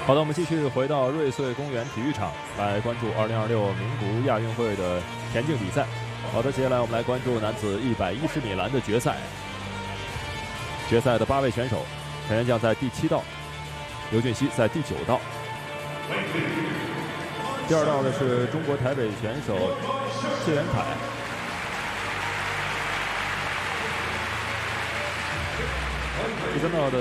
好的，我们继续回到瑞穗公园体育场来关注2026名古屋亚运会的田径比赛。好的，接下来我们来关注男子110米栏的决赛。决赛的8位选手，陈元将在第7道，刘俊熙在第9道。第2道的是中国台北选手谢元凯。第3道的